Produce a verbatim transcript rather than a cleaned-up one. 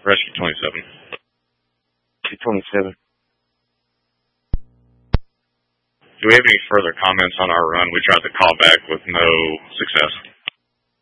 Rescue twenty-seven. Rescue twenty-seven. Do we have any further comments on our run? We tried to call back with no success.